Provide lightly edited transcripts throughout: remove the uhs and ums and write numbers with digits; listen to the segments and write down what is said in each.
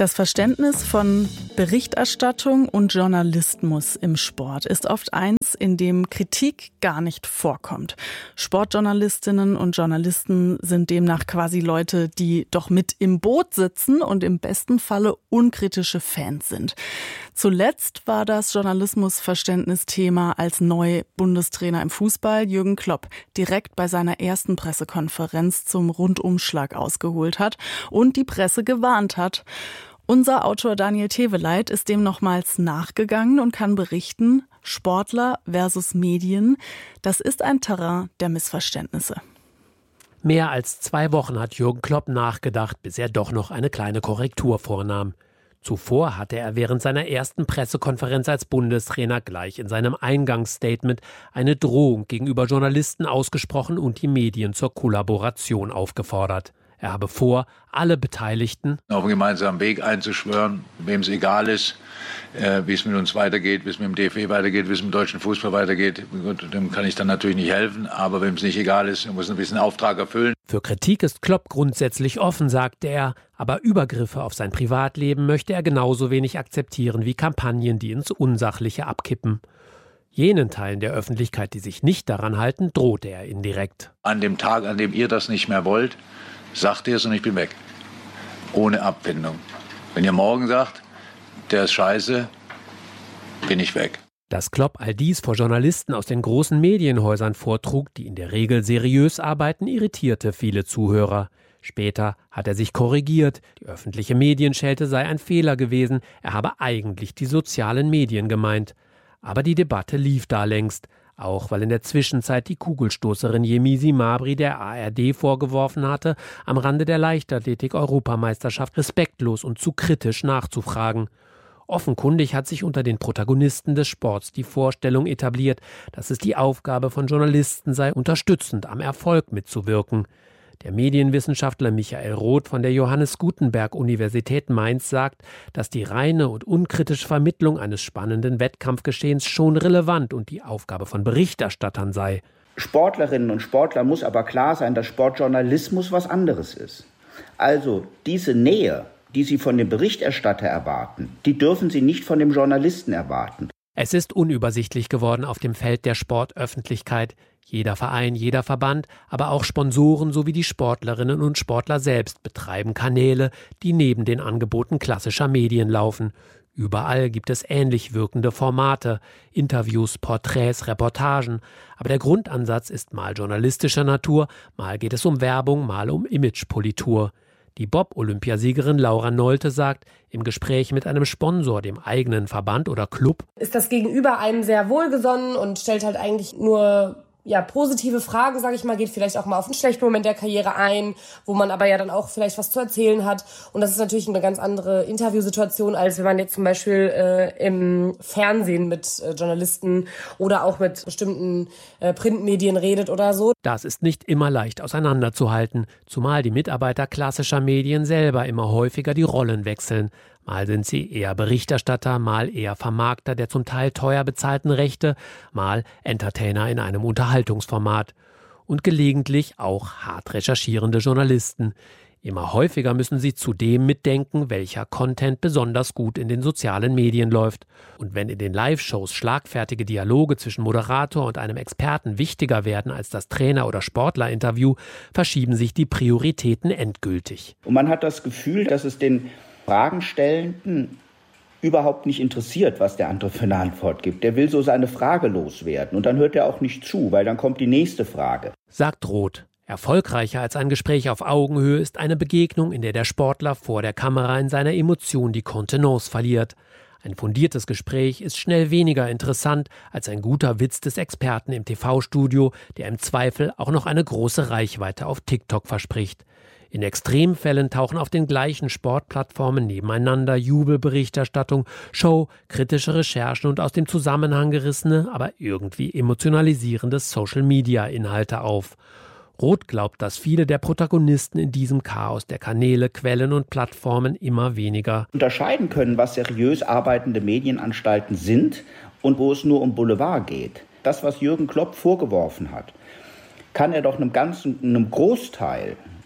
Das Verständnis von Berichterstattung und Journalismus im Sport ist oft eins, in dem Kritik gar nicht vorkommt. Sportjournalistinnen und Journalisten sind demnach quasi Leute, die doch mit im Boot sitzen und im besten Falle unkritische Fans sind. Zuletzt war das Journalismusverständnis-Thema, als neu Bundestrainer im Fußball Jürgen Klopp direkt bei seiner ersten Pressekonferenz zum Rundumschlag ausgeholt hat und die Presse gewarnt hat. Unser Autor Daniel Teveleit ist dem nochmals nachgegangen und kann berichten, Sportler versus Medien, das ist ein Terrain der Missverständnisse. Mehr als 2 Wochen hat Jürgen Klopp nachgedacht, bis er doch noch eine kleine Korrektur vornahm. Zuvor hatte er während seiner ersten Pressekonferenz als Bundestrainer gleich in seinem Eingangsstatement eine Drohung gegenüber Journalisten ausgesprochen und die Medien zur Kollaboration aufgefordert. Er habe vor, alle Beteiligten auf einen gemeinsamen Weg einzuschwören, wem es egal ist, wie es mit uns weitergeht, wie es mit dem DFB weitergeht, wie es mit dem deutschen Fußball weitergeht. Gut, dem kann ich dann natürlich nicht helfen, aber wem es nicht egal ist, muss ein bisschen Auftrag erfüllen. Für Kritik ist Klopp grundsätzlich offen, sagte er, aber Übergriffe auf sein Privatleben möchte er genauso wenig akzeptieren wie Kampagnen, die ins Unsachliche abkippen. Jenen Teilen der Öffentlichkeit, die sich nicht daran halten, drohte er indirekt. An dem Tag, an dem ihr das nicht mehr wollt, sagt ihr es und ich bin weg. Ohne Abfindung. Wenn ihr morgen sagt, der ist scheiße, bin ich weg. Dass Klopp all dies vor Journalisten aus den großen Medienhäusern vortrug, die in der Regel seriös arbeiten, irritierte viele Zuhörer. Später hat er sich korrigiert. Die öffentliche Medienschelte sei ein Fehler gewesen. Er habe eigentlich die sozialen Medien gemeint. Aber die Debatte lief da längst. Auch weil in der Zwischenzeit die Kugelstoßerin Yemisi Mabry der ARD vorgeworfen hatte, am Rande der Leichtathletik-Europameisterschaft respektlos und zu kritisch nachzufragen. Offenkundig hat sich unter den Protagonisten des Sports die Vorstellung etabliert, dass es die Aufgabe von Journalisten sei, unterstützend am Erfolg mitzuwirken. Der Medienwissenschaftler Michael Roth von der Johannes Gutenberg Universität Mainz sagt, dass die reine und unkritische Vermittlung eines spannenden Wettkampfgeschehens schon relevant und die Aufgabe von Berichterstattern sei. Sportlerinnen und Sportler muss aber klar sein, dass Sportjournalismus was anderes ist. Also diese Nähe, die sie von dem Berichterstatter erwarten, die dürfen sie nicht von dem Journalisten erwarten. Es ist unübersichtlich geworden auf dem Feld der Sportöffentlichkeit. Jeder Verein, jeder Verband, aber auch Sponsoren sowie die Sportlerinnen und Sportler selbst betreiben Kanäle, die neben den Angeboten klassischer Medien laufen. Überall gibt es ähnlich wirkende Formate, Interviews, Porträts, Reportagen. Aber der Grundansatz ist mal journalistischer Natur, mal geht es um Werbung, mal um Imagepolitur. Die Bob-Olympiasiegerin Laura Nolte sagt, im Gespräch mit einem Sponsor, dem eigenen Verband oder Club, ist das Gegenüber einem sehr wohlgesonnen und stellt halt eigentlich nur positive Fragen, sage ich mal, geht vielleicht auch mal auf einen schlechten Moment der Karriere ein, wo man aber ja dann auch vielleicht was zu erzählen hat. Und das ist natürlich eine ganz andere Interviewsituation, als wenn man jetzt zum Beispiel im Fernsehen mit Journalisten oder auch mit bestimmten Printmedien redet oder so. Das ist nicht immer leicht auseinanderzuhalten, zumal die Mitarbeiter klassischer Medien selber immer häufiger die Rollen wechseln. Mal sind sie eher Berichterstatter, mal eher Vermarkter der zum Teil teuer bezahlten Rechte, mal Entertainer in einem Unterhaltungsformat. Und gelegentlich auch hart recherchierende Journalisten. Immer häufiger müssen sie zudem mitdenken, welcher Content besonders gut in den sozialen Medien läuft. Und wenn in den Live-Shows schlagfertige Dialoge zwischen Moderator und einem Experten wichtiger werden als das Trainer- oder Sportler-Interview, verschieben sich die Prioritäten endgültig. Und man hat das Gefühl, dass es den Fragenstellenden überhaupt nicht interessiert, was der andere für eine Antwort gibt. Der will so seine Frage loswerden und dann hört er auch nicht zu, weil dann kommt die nächste Frage. Sagt Roth. Erfolgreicher als ein Gespräch auf Augenhöhe ist eine Begegnung, in der der Sportler vor der Kamera in seiner Emotion die Kontenance verliert. Ein fundiertes Gespräch ist schnell weniger interessant als ein guter Witz des Experten im TV-Studio, der im Zweifel auch noch eine große Reichweite auf TikTok verspricht. In Extremfällen tauchen auf den gleichen Sportplattformen nebeneinander Jubelberichterstattung, Show, kritische Recherchen und aus dem Zusammenhang gerissene, aber irgendwie emotionalisierende Social-Media-Inhalte auf. Roth glaubt, dass viele der Protagonisten in diesem Chaos der Kanäle, Quellen und Plattformen immer weniger unterscheiden können, was seriös arbeitende Medienanstalten sind und wo es nur um Boulevard geht. Das, was Jürgen Klopp vorgeworfen hat, kann er doch einem Großteil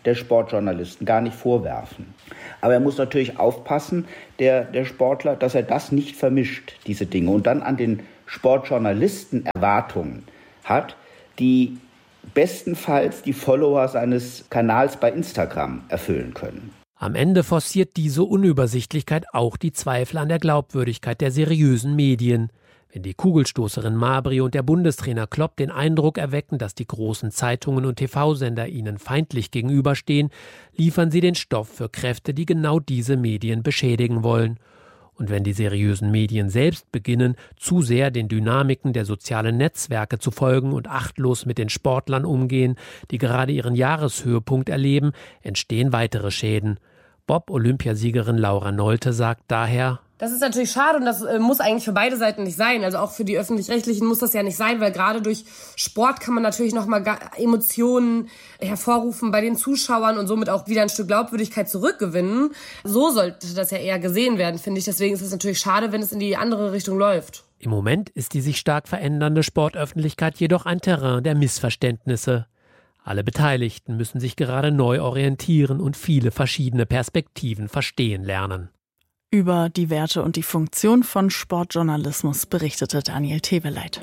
der Sportjournalisten gar nicht vorwerfen. Aber er muss natürlich aufpassen, der Sportler, dass er das nicht vermischt, diese Dinge, und dann an den Sportjournalisten Erwartungen hat, die bestenfalls die Follower seines Kanals bei Instagram erfüllen können. Am Ende forciert diese Unübersichtlichkeit auch die Zweifel an der Glaubwürdigkeit der seriösen Medien. Wenn die Kugelstoßerin Mabry und der Bundestrainer Klopp den Eindruck erwecken, dass die großen Zeitungen und TV-Sender ihnen feindlich gegenüberstehen, liefern sie den Stoff für Kräfte, die genau diese Medien beschädigen wollen. Und wenn die seriösen Medien selbst beginnen, zu sehr den Dynamiken der sozialen Netzwerke zu folgen und achtlos mit den Sportlern umgehen, die gerade ihren Jahreshöhepunkt erleben, entstehen weitere Schäden. Bob-Olympiasiegerin Laura Nolte sagt daher: Das ist natürlich schade und das muss eigentlich für beide Seiten nicht sein. Also auch für die Öffentlich-Rechtlichen muss das ja nicht sein, weil gerade durch Sport kann man natürlich nochmal Emotionen hervorrufen bei den Zuschauern und somit auch wieder ein Stück Glaubwürdigkeit zurückgewinnen. So sollte das ja eher gesehen werden, finde ich. Deswegen ist es natürlich schade, wenn es in die andere Richtung läuft. Im Moment ist die sich stark verändernde Sportöffentlichkeit jedoch ein Terrain der Missverständnisse. Alle Beteiligten müssen sich gerade neu orientieren und viele verschiedene Perspektiven verstehen lernen. Über die Werte und die Funktion von Sportjournalismus berichtete Daniel Teweleit.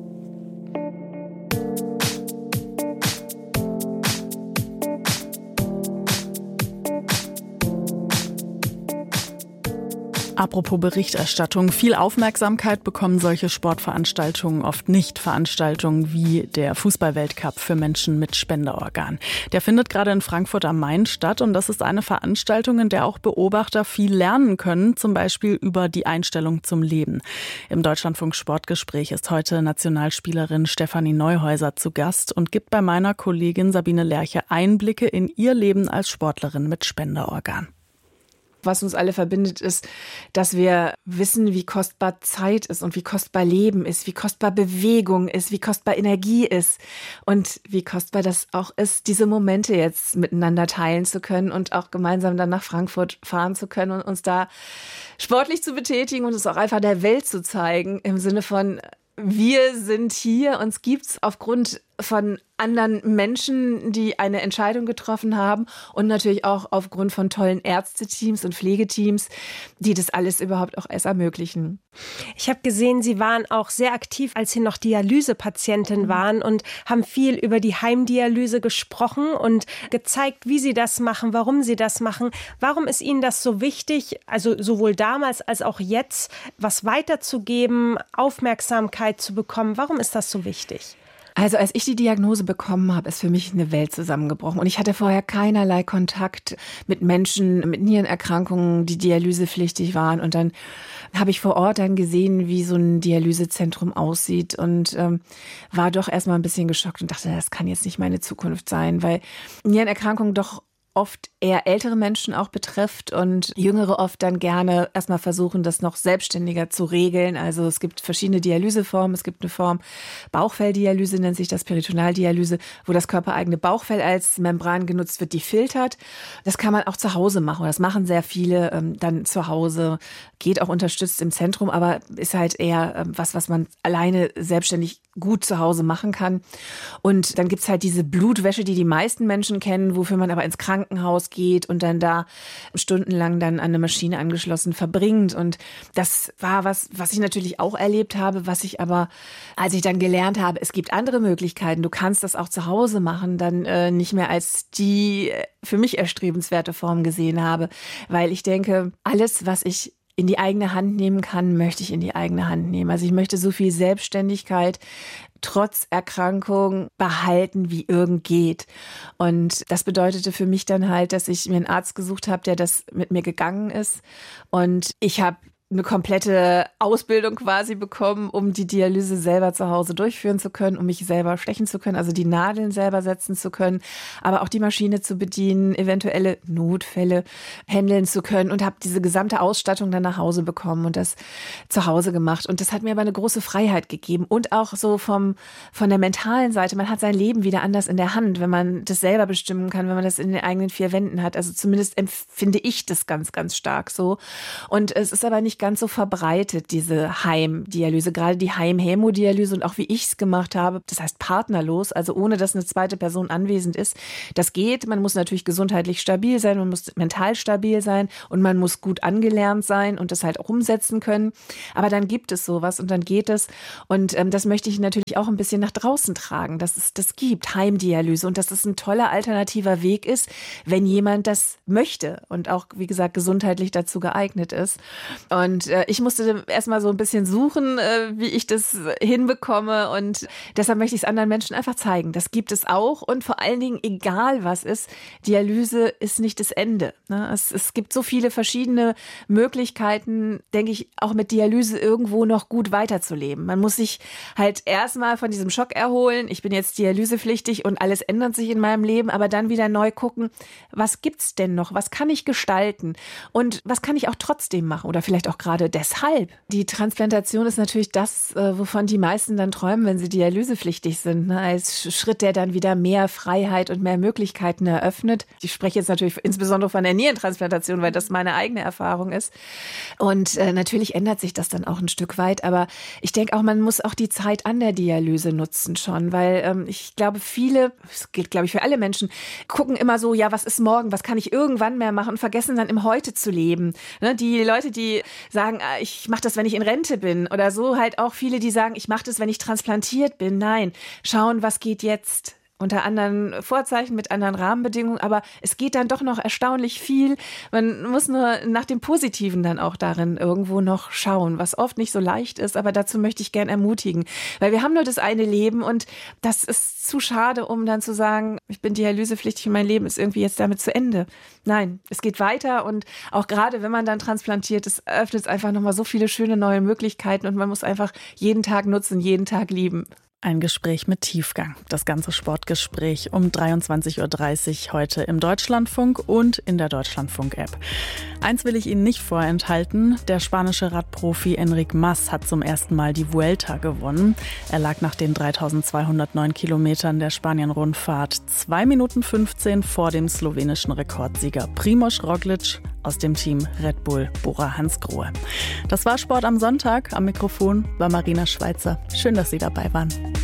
Apropos Berichterstattung, viel Aufmerksamkeit bekommen solche Sportveranstaltungen oft nicht. Veranstaltungen wie der Fußballweltcup für Menschen mit Spenderorgan. Der findet gerade in Frankfurt am Main statt und das ist eine Veranstaltung, in der auch Beobachter viel lernen können, zum Beispiel über die Einstellung zum Leben. Im Deutschlandfunk Sportgespräch ist heute Nationalspielerin Stefanie Neuhäuser zu Gast und gibt bei meiner Kollegin Sabine Lerche Einblicke in ihr Leben als Sportlerin mit Spenderorgan. Was uns alle verbindet, ist, dass wir wissen, wie kostbar Zeit ist und wie kostbar Leben ist, wie kostbar Bewegung ist, wie kostbar Energie ist und wie kostbar das auch ist, diese Momente jetzt miteinander teilen zu können und auch gemeinsam dann nach Frankfurt fahren zu können und uns da sportlich zu betätigen und es auch einfach der Welt zu zeigen, im Sinne von: Wir sind hier, uns gibt's aufgrund von anderen Menschen, die eine Entscheidung getroffen haben und natürlich auch aufgrund von tollen Ärzteteams und Pflegeteams, die das alles überhaupt auch erst ermöglichen. Ich habe gesehen, Sie waren auch sehr aktiv, als Sie noch Dialysepatientin waren und haben viel über die Heimdialyse gesprochen und gezeigt, wie Sie das machen, warum Sie das machen. Warum ist Ihnen das so wichtig, also sowohl damals als auch jetzt, was weiterzugeben, Aufmerksamkeit zu bekommen? Warum ist das so wichtig? Also als ich die Diagnose bekommen habe, ist für mich eine Welt zusammengebrochen. Und ich hatte vorher keinerlei Kontakt mit Menschen mit Nierenerkrankungen, die dialysepflichtig waren. Und dann habe ich vor Ort dann gesehen, wie so ein Dialysezentrum aussieht und war doch erstmal ein bisschen geschockt und dachte, das kann jetzt nicht meine Zukunft sein, weil Nierenerkrankungen doch oft eher ältere Menschen auch betrifft und Jüngere oft dann gerne erstmal versuchen, das noch selbstständiger zu regeln. Also es gibt verschiedene Dialyseformen. Es gibt eine Form Bauchfelldialyse, nennt sich das, Peritonealdialyse, wo das körpereigene Bauchfell als Membran genutzt wird, die filtert. Das kann man auch zu Hause machen. Das machen sehr viele dann zu Hause. Geht auch unterstützt im Zentrum, aber ist halt eher was man alleine selbstständig gut zu Hause machen kann. Und dann gibt's halt diese Blutwäsche, die meisten Menschen kennen, wofür man aber ins Krankenhaus geht und dann da stundenlang dann an eine Maschine angeschlossen verbringt. Und das war was ich natürlich auch erlebt habe, was ich aber, als ich dann gelernt habe, es gibt andere Möglichkeiten, du kannst das auch zu Hause machen, dann nicht mehr als die für mich erstrebenswerte Form gesehen habe. Weil ich denke, alles, was ich in die eigene Hand nehmen kann, möchte ich in die eigene Hand nehmen. Also ich möchte so viel Selbstständigkeit trotz Erkrankung behalten, wie irgend geht. Und das bedeutete für mich dann halt, dass ich mir einen Arzt gesucht habe, der das mit mir gegangen ist. Und ich habe eine komplette Ausbildung quasi bekommen, um die Dialyse selber zu Hause durchführen zu können, um mich selber stechen zu können, also die Nadeln selber setzen zu können, aber auch die Maschine zu bedienen, eventuelle Notfälle handeln zu können und habe diese gesamte Ausstattung dann nach Hause bekommen und das zu Hause gemacht. Und das hat mir aber eine große Freiheit gegeben und auch so von der mentalen Seite. Man hat sein Leben wieder anders in der Hand, wenn man das selber bestimmen kann, wenn man das in den eigenen vier Wänden hat. Also zumindest empfinde ich das ganz, ganz stark so. Und es ist aber nicht nicht ganz so verbreitet, diese Heimdialyse, gerade die Heimhämodialyse und auch wie ich es gemacht habe, das heißt partnerlos, also ohne dass eine zweite Person anwesend ist. Das geht, man muss natürlich gesundheitlich stabil sein, man muss mental stabil sein und man muss gut angelernt sein und das halt auch umsetzen können. Aber dann gibt es sowas und dann geht es. Und das möchte ich natürlich auch ein bisschen nach draußen tragen, dass es das gibt, Heimdialyse, und dass es ein toller alternativer Weg ist, wenn jemand das möchte und auch, wie gesagt, gesundheitlich dazu geeignet ist. Und ich musste erstmal so ein bisschen suchen, wie ich das hinbekomme, und deshalb möchte ich es anderen Menschen einfach zeigen. Das gibt es auch, und vor allen Dingen, egal was ist, Dialyse ist nicht das Ende. Es gibt so viele verschiedene Möglichkeiten, denke ich, auch mit Dialyse irgendwo noch gut weiterzuleben. Man muss sich halt erstmal von diesem Schock erholen. Ich bin jetzt dialysepflichtig und alles ändert sich in meinem Leben, aber dann wieder neu gucken, was gibt's denn noch? Was kann ich gestalten? Und was kann ich auch trotzdem machen? Oder vielleicht auch gerade deshalb. Die Transplantation ist natürlich das, wovon die meisten dann träumen, wenn sie dialysepflichtig sind. Als Schritt, der dann wieder mehr Freiheit und mehr Möglichkeiten eröffnet. Ich spreche jetzt natürlich insbesondere von der Nierentransplantation, weil das meine eigene Erfahrung ist. Und natürlich ändert sich das dann auch ein Stück weit. Aber ich denke auch, man muss auch die Zeit an der Dialyse nutzen schon. Weil ich glaube, viele, das gilt glaube ich für alle Menschen, gucken immer so, ja, was ist morgen? Was kann ich irgendwann mehr machen? Und vergessen dann im Heute zu leben. Ne? Die Leute, die sagen, ich mache das, wenn ich in Rente bin. Oder so halt auch viele, die sagen, ich mache das, wenn ich transplantiert bin. Nein, schauen, was geht jetzt. Unter anderen Vorzeichen, mit anderen Rahmenbedingungen, aber es geht dann doch noch erstaunlich viel. Man muss nur nach dem Positiven dann auch darin irgendwo noch schauen, was oft nicht so leicht ist, aber dazu möchte ich gern ermutigen. Weil wir haben nur das eine Leben und das ist zu schade, um dann zu sagen, ich bin dialysepflichtig und mein Leben ist irgendwie jetzt damit zu Ende. Nein, es geht weiter, und auch gerade wenn man dann transplantiert ist, öffnet es einfach nochmal so viele schöne neue Möglichkeiten, und man muss einfach jeden Tag nutzen, jeden Tag lieben. Ein Gespräch mit Tiefgang. Das ganze Sportgespräch um 23.30 Uhr heute im Deutschlandfunk und in der Deutschlandfunk-App. Eins will ich Ihnen nicht vorenthalten. Der spanische Radprofi Enric Mas hat zum ersten Mal die Vuelta gewonnen. Er lag nach den 3.209 Kilometern der Spanien-Rundfahrt 2 Minuten 15 vor dem slowenischen Rekordsieger Primož Roglič aus dem Team Red Bull Bora Hansgrohe. Das war Sport am Sonntag. Am Mikrofon war Marina Schweizer. Schön, dass Sie dabei waren.